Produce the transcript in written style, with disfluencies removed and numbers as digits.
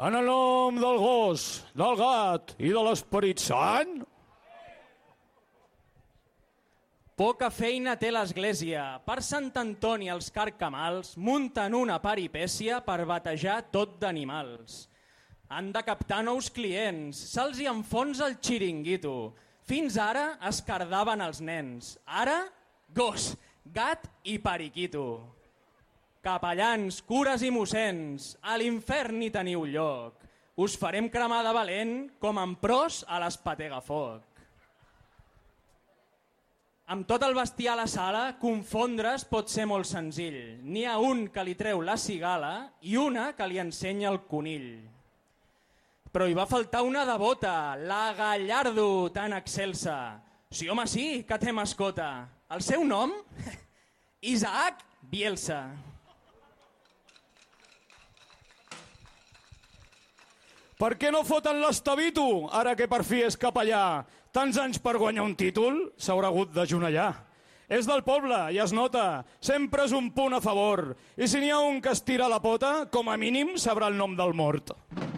En el nom del gos, del gat i de l'Esperit Sant. Poca feina té l'Església. Per Sant Antoni els carcamals munten una peripècia per batejar tot d'animals. Han de captar nous clients, se'ls hi enfonsa el xiringuito. Fins ara es cardaven els nens. Ara, gos, gat i periquito. Capellans, cures i mossens, a l'infern hi teniu lloc. Us farem cremar de valent com en pros a l'Espategafoc. Amb tot el bestiar a la sala, confondre's pot ser molt senzill. N'hi ha un que li treu la cigala i una que li ensenya el conill. Però hi va faltar una devota, la Gallardo, tan excelsa. Sí, home, sí, que té mascota. El seu nom? Isaac Bielsa. Per què no foten l'estabito, ara que per fi és capellà? Tants anys per guanyar un títol, s'haurà hagut d'ajunellar. És del poble i es nota, sempre és un punt a favor. I si n'hi ha un que es tira la pota, com a mínim sabrà el nom del mort.